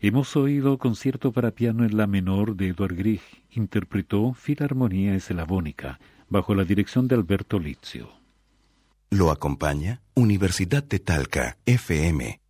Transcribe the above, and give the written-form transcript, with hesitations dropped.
Hemos oído concierto para piano en la menor de Edvard Grieg. Interpretó Filarmonía Eslavonica, bajo la dirección de Alberto Lizio. Lo acompaña Universidad de Talca, FM